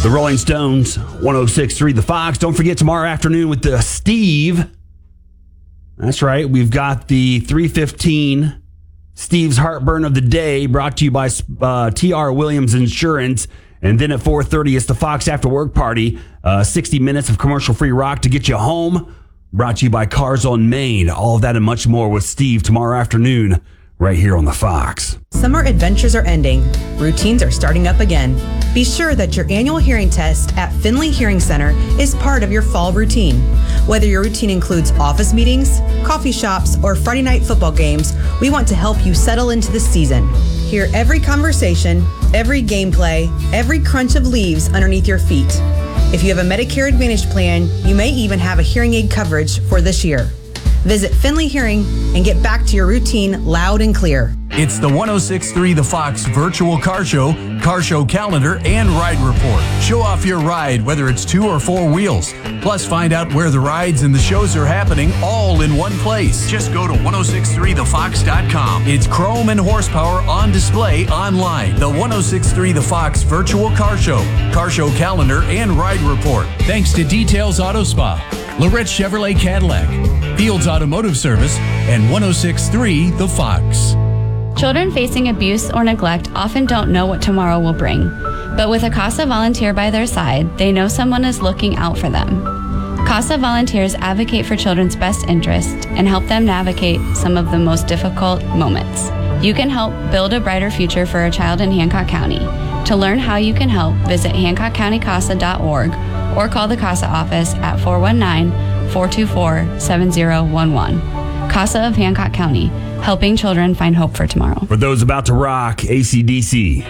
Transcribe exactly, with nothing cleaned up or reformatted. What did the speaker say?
The Rolling Stones, one oh six point three The Fox. Don't forget tomorrow afternoon with the Steve. That's right. We've got the three fifteen Steve's Heartburn of the Day brought to you by uh, T R Williams Insurance. And then at four thirty, it's the Fox After Work Party. Uh, sixty minutes of commercial-free rock to get you home. Brought to you by Cars on Main. All of that and much more with Steve tomorrow afternoon right here on the Fox. Summer adventures are ending. Routines are starting up again. Be sure that your annual hearing test at Finley Hearing Center is part of your fall routine. Whether your routine includes office meetings, coffee shops, or Friday night football games, we want to help you settle into the season. Hear every conversation, every gameplay, every crunch of leaves underneath your feet. If you have a Medicare Advantage plan, you may even have a hearing aid coverage for this year. Visit Finley Hearing and get back to your routine loud and clear. It's the one oh six point three The Fox virtual car show, car show calendar, and ride report. Show off your ride, whether it's two or four wheels. Plus, find out where the rides and the shows are happening all in one place. Just go to ten sixty-three the fox dot com. It's chrome and horsepower on display online. The one oh six point three The Fox virtual car show, car show calendar, and ride report. Thanks to Details Auto Spa, Lorette Chevrolet Cadillac, Fields Automotive Service, and one oh six point three The Fox. Children facing abuse or neglect often don't know what tomorrow will bring. But with a CASA volunteer by their side, they know someone is looking out for them. CASA volunteers advocate for children's best interest and help them navigate some of the most difficult moments. You can help build a brighter future for a child in Hancock County. To learn how you can help, visit hancock county casa dot org or call the CASA office at four one nine, four two four, seven zero one one. CASA of Hancock County, helping children find hope for tomorrow. For those about to rock, A C D C.